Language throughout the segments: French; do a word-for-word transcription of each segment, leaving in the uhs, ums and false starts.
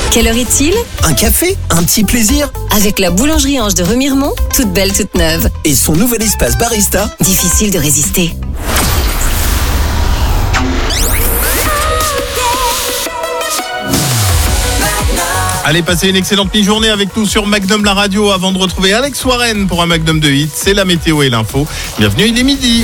Quelle heure est-il ? Un café, un petit plaisir. Avec la boulangerie Ange de Remiremont, toute belle, toute neuve. Et son nouvel espace barista. Difficile de résister. Allez, passez une excellente mi-journée avec nous sur Magnum la radio avant de retrouver Alex Warren pour un Magnum de hits. C'est la météo et l'info. Bienvenue, il est midi.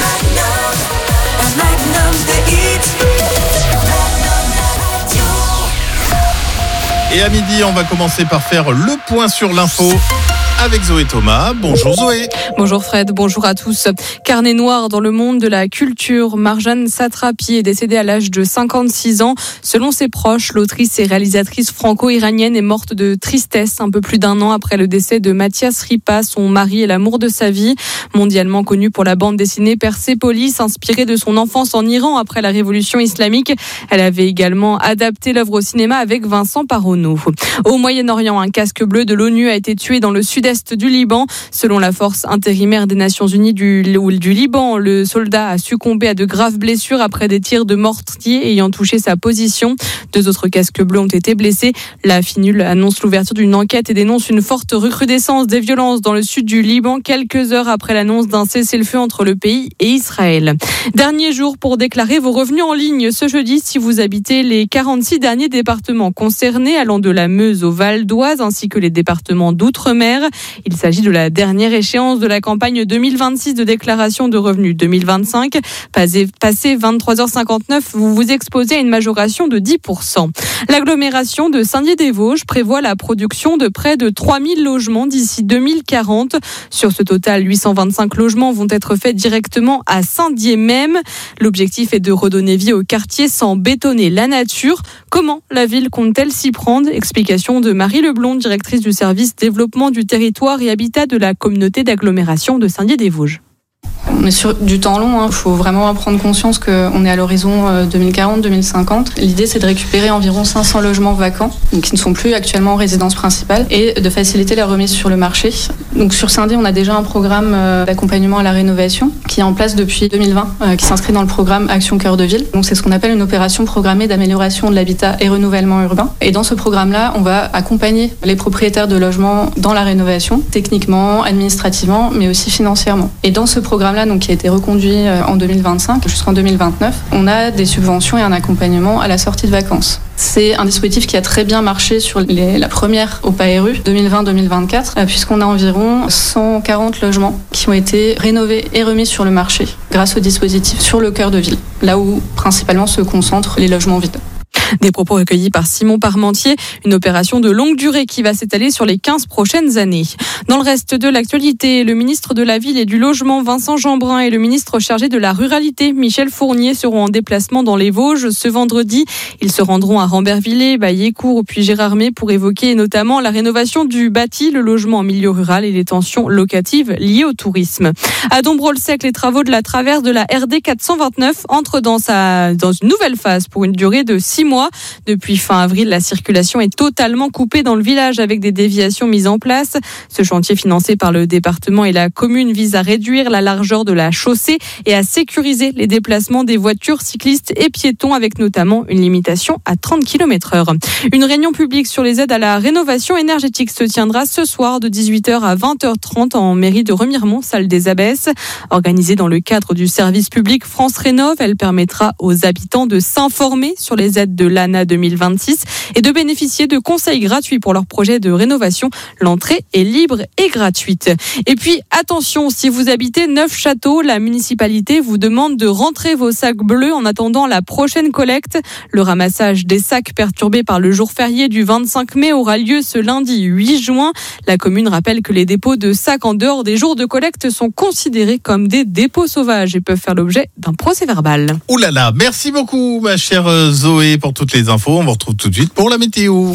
Et à midi, on va commencer par faire le point sur l'info avec Zoé Thomas. Bonjour Zoé. Bonjour Fred, bonjour à tous. Carnet noir dans le monde de la culture. Marjane Satrapi est décédée à l'âge de cinquante-six ans. Selon ses proches, l'autrice et réalisatrice franco-iranienne est morte de tristesse un peu plus d'un an après le décès de Mathias Ripa, son mari et l'amour de sa vie. Mondialement connue pour la bande dessinée Persépolis, inspirée de son enfance en Iran après la révolution islamique. Elle avait également adapté l'œuvre au cinéma avec Vincent Parronneau. Au Moyen-Orient, un casque bleu de l'ONU a été tué dans le sud-est du Liban. Selon la force intérimaire des Nations Unies du, du Liban, le soldat a succombé à de graves blessures après des tirs de mortier ayant touché sa position. Deux autres casques bleus ont été blessés. La FINUL annonce l'ouverture d'une enquête et dénonce une forte recrudescence des violences dans le sud du Liban, quelques heures après l'annonce d'un cessez-le-feu entre le pays et Israël. Dernier jour pour déclarer vos revenus en ligne ce jeudi si vous habitez les quarante-six derniers départements concernés, allant de la Meuse au Val d'Oise, ainsi que les départements d'outre-mer. Il s'agit de la dernière échéance de la campagne deux mille vingt-six de déclaration de revenus deux mille vingt-cinq. Passé vingt-trois heures cinquante-neuf, vous vous exposez à une majoration de dix pour cent. L'agglomération de Saint-Dié-des-Vosges prévoit la production de près de trois mille logements d'ici deux mille quarante. Sur ce total, huit cent vingt-cinq logements vont être faits directement à Saint-Dié même. L'objectif est de redonner vie au quartier sans bétonner la nature. Comment la ville compte-t-elle s'y prendre ? Explication de Marie Leblond, directrice du service développement du territoire et habitat de la communauté d'agglomération de Saint-Dié-des-Vosges. On est sur du temps long, il hein. faut vraiment prendre conscience qu'on est à l'horizon deux mille quarante deux mille cinquante. L'idée, c'est de récupérer environ cinq cents logements vacants, qui ne sont plus actuellement en résidence principale, et de faciliter la remise sur le marché. Donc sur Saint-Dié, on a déjà un programme d'accompagnement à la rénovation qui est en place depuis deux mille vingt, qui s'inscrit dans le programme Action Cœur de Ville. Donc c'est ce qu'on appelle une opération programmée d'amélioration de l'habitat et renouvellement urbain. Et dans ce programme-là, on va accompagner les propriétaires de logements dans la rénovation, techniquement, administrativement, mais aussi financièrement. Et dans ce programme-là, donc, qui a été reconduit en deux mille vingt-cinq jusqu'en deux mille vingt-neuf, on a des subventions et un accompagnement à la sortie de vacances. C'est un dispositif qui a très bien marché sur les, la première O P A R U deux mille vingt deux mille vingt-quatre, puisqu'on a environ cent quarante logements qui ont été rénovés et remis sur le marché grâce au dispositif sur le cœur de ville, là où principalement se concentrent les logements vides. Des propos recueillis par Simon Parmentier, une opération de longue durée qui va s'étaler sur les quinze prochaines années. Dans le reste de l'actualité, le ministre de la Ville et du Logement, Vincent Jeanbrun, et le ministre chargé de la Ruralité, Michel Fournier, seront en déplacement dans les Vosges ce vendredi. Ils se rendront à Rambervillers, Baillécourt puis Gérardmer pour évoquer notamment la rénovation du bâti, le logement en milieu rural et les tensions locatives liées au tourisme. À Dombrol-Sec, les travaux de la traverse de la R D quatre cent vingt-neuf entrent dans, sa, dans une nouvelle phase pour une durée de six mois. Depuis fin avril, la circulation est totalement coupée dans le village avec des déviations mises en place. Ce chantier financé par le département et la commune vise à réduire la largeur de la chaussée et à sécuriser les déplacements des voitures, cyclistes et piétons avec notamment une limitation à trente kilomètres heure. Une réunion publique sur les aides à la rénovation énergétique se tiendra ce soir de dix-huit heures à vingt heures trente en mairie de Remiremont, salle des Abbesses. Organisée dans le cadre du service public France Rénov', elle permettra aux habitants de s'informer sur les aides de l'A N A deux mille vingt-six et de bénéficier de conseils gratuits pour leur projet de rénovation. L'entrée est libre et gratuite. Et puis, attention, si vous habitez Neufchâteau, la municipalité vous demande de rentrer vos sacs bleus en attendant la prochaine collecte. Le ramassage des sacs perturbés par le jour férié du vingt-cinq mai aura lieu ce lundi huit juin. La commune rappelle que les dépôts de sacs en dehors des jours de collecte sont considérés comme des dépôts sauvages et peuvent faire l'objet d'un procès-verbal. Ouh là là, merci beaucoup ma chère Zoé pour toutes les infos. On vous retrouve tout de suite pour la météo.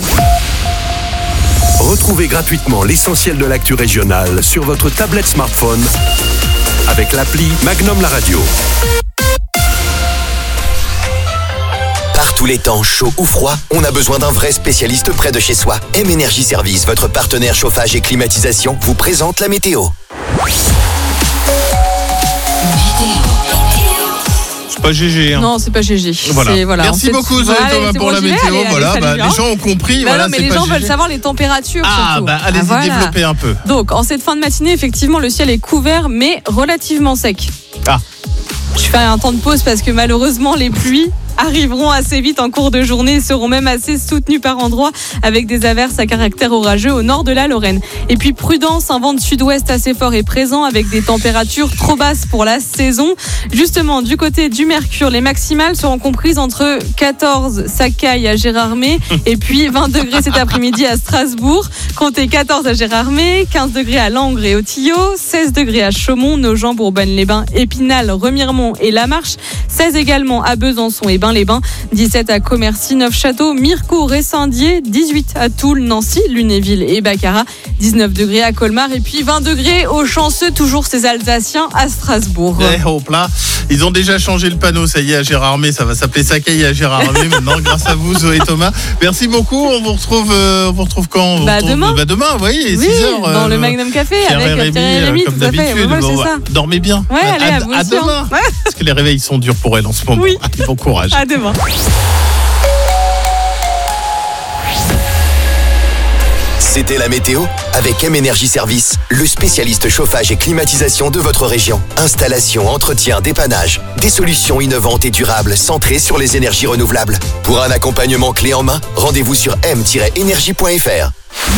Retrouvez gratuitement l'essentiel de l'actu régionale sur votre tablette smartphone avec l'appli Magnum la radio. Par tous les temps, chaud ou froid, on a besoin d'un vrai spécialiste près de chez soi. M Energy Service, votre partenaire chauffage et climatisation, vous présente la météo. Météo. Pas G G. Hein. Non, c'est pas G G. Voilà. C'est, voilà, Merci sait, beaucoup Zoé voilà, Thomas pour bon, la vais, météo. allez, voilà, allez, bah, salut, les gens ont compris. Bah voilà, non, mais c'est les pas gens G G. veulent savoir les températures. Ah, surtout. bah allez-y, ah, voilà. développez un peu. Donc, en cette fin de matinée, effectivement, le ciel est couvert, mais relativement sec. Ah. Je fais un temps de pause parce que malheureusement, les pluies arriveront assez vite en cours de journée et seront même assez soutenues par endroits avec des averses à caractère orageux au nord de la Lorraine. Et puis prudence, un vent de sud-ouest assez fort est présent avec des températures trop basses pour la saison. Justement, du côté du Mercure, les maximales seront comprises entre quatorze Saccaille à Gérardmer et puis vingt degrés cet après-midi à Strasbourg. Comptez quatorze à Gérardmer, quinze degrés à Langres et au Tillot, seize degrés à Chaumont, Nogent, Bourbonne-les-Bains, Épinal, Remiremont et La Marche, seize également à Besançon et Bain-les-Bains, dix-sept à Commercy, Neufchâteau, Mirecourt et Saint-Dié, dix-huit à Toul, Nancy, Lunéville et Baccarat, dix-neuf degrés à Colmar et puis vingt degrés aux chanceux, toujours ces Alsaciens à Strasbourg. Eh, hop là, ils ont déjà changé le panneau, ça y est, à Gérardmer, ça va s'appeler Saccaille à Gérardmer maintenant, grâce à vous Zoé Thomas. Merci beaucoup, on vous retrouve, euh, on vous retrouve quand on Bah, retrouve, demain. Bah demain, oui, Oui, six heures. dans euh, le Magnum Café Pierre avec et Rémi, Pierre et Rémi, comme tout à fait. d'habitude. Voilà, Bon, c'est ça. dormez bien. Ouais, allez, à à, vous à aussi, demain. hein. Ouais. Parce que les réveils sont durs pour elle en ce moment. Oui. Bon courage. À demain. C'était la météo avec M Énergie Service, le spécialiste chauffage et climatisation de votre région. Installation, entretien, dépannage, des solutions innovantes et durables centrées sur les énergies renouvelables. Pour un accompagnement clé en main, rendez-vous sur m tiret énergie point f r.